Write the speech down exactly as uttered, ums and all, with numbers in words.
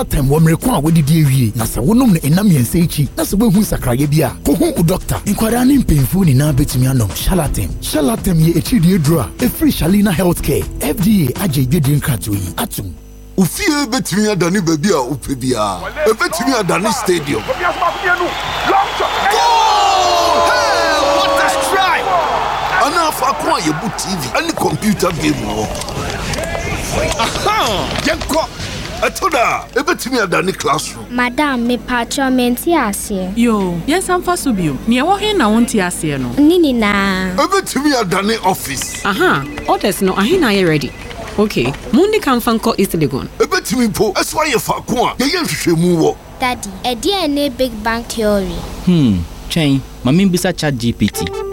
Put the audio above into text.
Time womre kwa wodi die wie na se wonom ne enam yense echi na se behu sakraye bia ko hu u doctor inkwara ne mpemfu ni na betumi anom Charlatan Charlatan ye echi die dro a free Shalina Healthcare F D A aje gbedin krato yi atum Ufie betumi adani baby a upe bia e betumi adani stadium Hey, what a strike ana fa kwa ye bu T V any computer game wo aha yenko Atoda, ebetimi adani classroom. Madam, me patcho menti ase. Yo, yes am fa so bio. Ne wo he na wonti ase no. Nini na. Ebetimi adani office. Aha, orders no ahi na ye ready. Okay, mundi kan fanko East Legon. Ebetimi po, eswa ye fa ko a, ye ye hwehwemu wo. Daddy, e dia ne Big Bang Theory. Hmm, chain, mami bisa chat G P T.